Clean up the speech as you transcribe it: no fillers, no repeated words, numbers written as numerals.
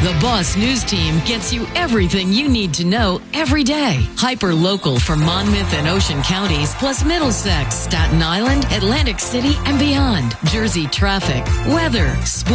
The Boss News Team gets you everything you need to know every day. Hyper local for Monmouth and Ocean counties, plus Middlesex, Staten Island, Atlantic City, and beyond. Jersey traffic, weather, sports.